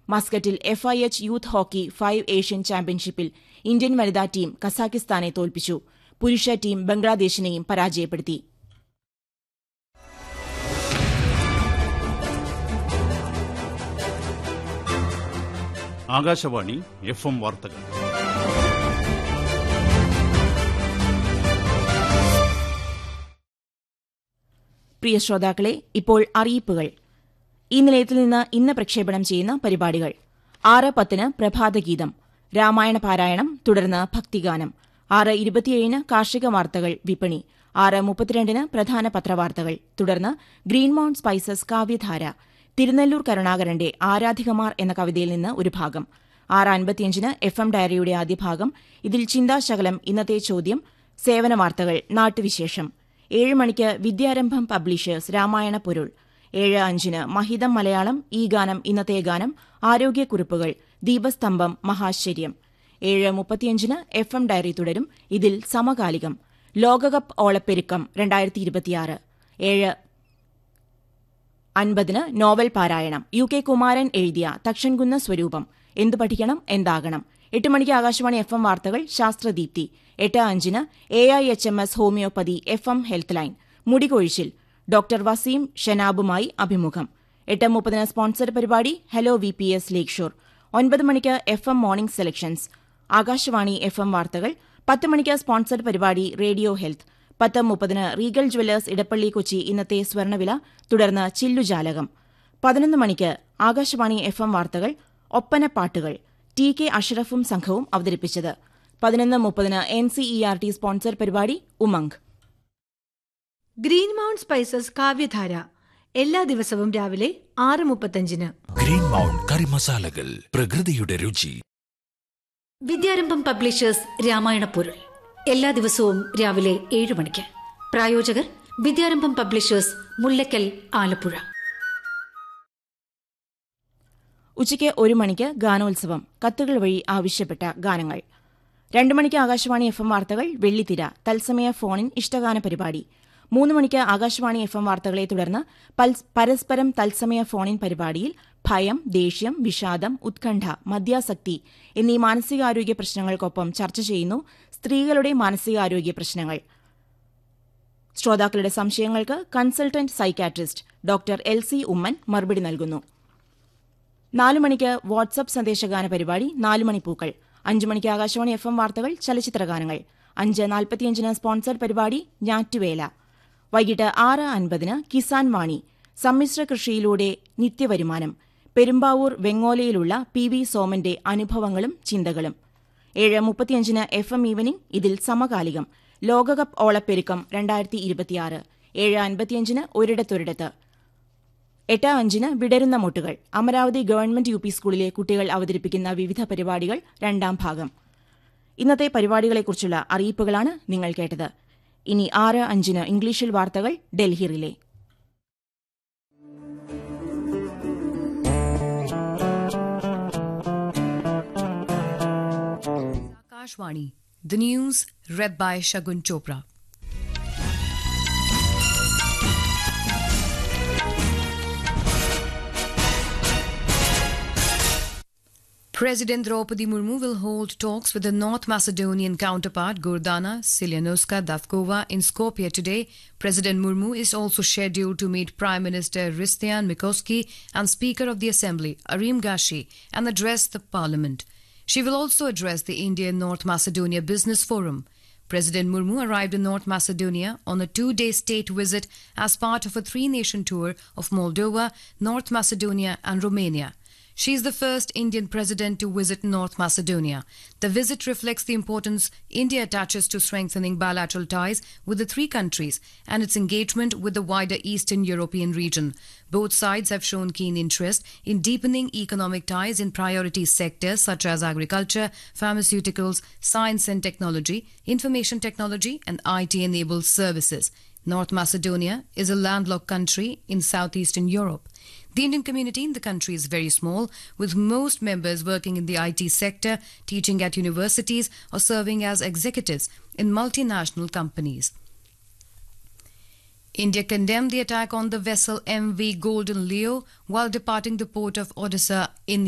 മസ്കറ്റിൽ FIH youth hockey 5 Asian ചാമ്പ്യൻഷിപ്പിൽ Indian വനിതാ team കസാഖിസ്ഥാനെ തോൽപ്പിച്ചു. പുരുഷ ടീം ബംഗ്ലാദേശിനെയും പരാജയപ്പെടുത്തി. ആകാശവാണി FM വാർത്തകൾ. പ്രിയ ശ്രോതാക്കളെ, ഇപ്പോൾ അറിയിപ്പുകൾ. ഈ നിലയത്തിൽ നിന്ന് ഇന്ന് പ്രക്ഷേപണം ചെയ്യുന്ന പരിപാടികൾ: 6:10 പ്രഭാതഗീതം, രാമായണ പാരായണം, തുടർന്ന് ഭക്തിഗാനം. 6:27 കാർഷിക വാർത്തകൾ, വിപണി. 6:32 പ്രധാന പത്രവാർത്തകൾ, തുടർന്ന് ഗ്രീൻ മൗണ്ട് സ്പൈസസ് കാവ്യധാര, തിരുനെല്ലൂർ കരുണാകരന്റെ ആരാധികമാർ എന്ന കവിതയിൽ നിന്ന് ഒരു ഭാഗം. 6:55 FM ഡയറിയുടെ ആദ്യ ഭാഗം. ഇതിൽ ചിന്താശകലം, ഇന്നത്തെ ചോദ്യം, സേവന വാർത്തകൾ, നാട്ടുവിശേഷം. 7 മണിക്ക് വിദ്യാരംഭം പബ്ലിഷേഴ്സ് രാമായണ പൊരുൾ. 7:05 മഹിതം മലയാളം, ഈ ഗാനം ഇന്നത്തെ ഗാനം, ആരോഗ്യക്കുറിപ്പുകൾ, ദീപസ്തംഭം, മഹാശ്ചര്യം. 7:35 FM ഡയറി തുടരും. ഇതിൽ സമകാലികം, ലോകകപ്പ് ഓളപ്പെരുക്കം 2026. 7:50 നോവൽ പാരായണം, UK കുമാരൻ എഴുതിയ തക്ഷൻകുന്ന് സ്വരൂപം, എന്തു പഠിക്കണം എന്താകണം. 8 മണിക്ക് ആകാശവാണി FM വാർത്തകൾ, ശാസ്ത്രദീപ്തി. 8:05 AIHMS homeopathy FM health line, മുടികൊഴിച്ചിൽ, doctor Waseem ഷനാബുമായി അഭിമുഖം. 8:30 സ്പോൺസർ പരിപാടി ഹലോ VPS ലേക്ക് ഷോർ. 9 മണിക്ക് FM morning selections, Akashvani FM വാർത്തകൾ. 10 മണിക്ക് സ്പോൺസർ പരിപാടി radio health. 10:30 Regal Jewellers Edappally Kochi, ഇന്നത്തെ സ്വർണ്ണവില, തുടർന്ന് ചില്ലുജാലകം. 11 മണിക്ക് ആകാശവാണി FM വാർത്തകൾ, ഒപ്പനപ്പാട്ടുകൾ, TK അഷ്റഫും സംഘവും അവതരിപ്പിച്ചത്. 11:30 NCERT സ്പോൺസർ പരിപാടി ഉമംഗ്. ഗ്രീൻ മൗണ്ട് സ്പൈസസ് കാവ്യധാര, എല്ലാ ദിവസവും രാവിലെ 6:35. ഗ്രീൻ മൗണ്ട് കറി മസാലകൾ, പ്രകൃതിയുടെ രുചി. വിദ്യാരംഭം പബ്ലിഷേഴ്സ് രാമായണ പൊരുൾ, എല്ലാ ദിവസവും രാവിലെ 7 മണിക്ക്. പ്രായോജകർ വിദ്യാരംഭം പബ്ലിഷേഴ്സ്, മുല്ലക്കൽ, ആലപ്പുഴ. ഉച്ചയ്ക്ക് 1 മണിക്ക് ഗാനോത്സവം, കത്തുകൾ വഴി ആവശ്യപ്പെട്ട ഗാനങ്ങൾ. 2 മണിക്ക് ആകാശവാണി FM വാർത്തകൾ, വെള്ളിത്തിര, തത്സമയ ഫോണിൻ ഇഷ്ടഗാന പരിപാടി. 3 മണിക്ക് ആകാശവാണി FM വാർത്തകളെ തുടർന്ന് പരസ്പരം തത്സമയ ഫോണിൻ പരിപാടിയിൽ ഭയം, ദേഷ്യം, വിഷാദം, ഉത്കണ്ഠ, മദ്യാസക്തി എന്നീ മാനസികാരോഗ്യ പ്രശ്നങ്ങൾക്കൊപ്പം ചർച്ച ചെയ്യുന്നു സ്ത്രീകളുടെ മാനസികാരോഗ്യ പ്രശ്നങ്ങൾ. ശ്രോതാക്കളുടെ സംശയങ്ങൾക്ക് consultant psychiatrist doctor LC Oommen മറുപടി നൽകുന്നു. 4 മണിക്ക് വാട്സ്ആപ്പ് സന്ദേശഗാന പരിപാടി 4 മണിപ്പൂക്കൾ. 5 മണിക്ക് ആകാശവാണി FM വാർത്തകൾ, ചലച്ചിത്രഗാനങ്ങൾ. 5:45 സ്പോൺസർ പരിപാടി ഞാറ്റുവേല. വൈകിട്ട് 6:50 കിസാൻ വാണി, സമ്മിശ്ര കൃഷിയിലൂടെ നിത്യവരുമാനം, പെരുമ്പാവൂർ വെങ്ങോലയിലുള്ള PV സോമന്റെ അനുഭവങ്ങളും ചിന്തകളും. 7:35 FM ഈവനിംഗ്, ഇതിൽ സമകാലികം, ലോകകപ്പ് ഓളപ്പെരുക്കം 2026. 7:55 ഒരിടത്തൊരിടത്ത്. 8:05 വിടരുന്ന മുട്ടുകൾ, അമരാവതി ഗവൺമെന്റ് UP സ്കൂളിലെ കുട്ടികൾ അവതരിപ്പിക്കുന്ന വിവിധ പരിപാടികൾ, 2ാം ഭാഗം. ഇന്നത്തെ പരിപാടികളെക്കുറിച്ചുള്ള അറിയിപ്പുകളാണ് നിങ്ങൾ കേട്ടത്. ഇനി 6:05 ഇംഗ്ലീഷിൽ വാർത്തകൾ, Delhi relay. Akashvani, the news read by Shagun Chopra. President Draupadi Murmu will hold talks with the North Macedonian counterpart Gordana Siljanovska Davkova in Skopje today. President Murmu is also scheduled to meet Prime Minister Hristijan Mikoski and Speaker of the Assembly Arim Gashi and address the Parliament. She will also address the India-North Macedonia Business Forum. President Murmu arrived in North Macedonia on a 2-day state visit as part of a 3-nation tour of Moldova, North Macedonia and Romania. She is the first Indian president to visit North Macedonia. The visit reflects the importance India attaches to strengthening bilateral ties with the three countries and its engagement with the wider Eastern European region. Both sides have shown keen interest in deepening economic ties in priority sectors such as agriculture, pharmaceuticals, science and technology, information technology, and IT-enabled services. North Macedonia is a landlocked country in southeastern Europe. The Indian community in the country is very small, with most members working in the IT sector, teaching at universities, or serving as executives in multinational companies. India condemned the attack on the vessel MV Golden Leo while departing the port of Odessa in